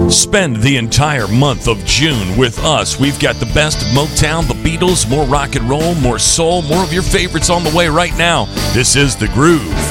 Spend the entire month of June with us. We've got the best of Motown, the Beatles, more rock and roll, more soul, more of your favorites on the way right now. This is The Groove.